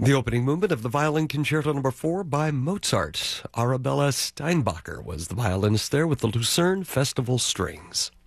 The opening movement of the Violin Concerto No. 4 by Mozart. Arabella Steinbacher was the violinist there with the Lucerne Festival Strings.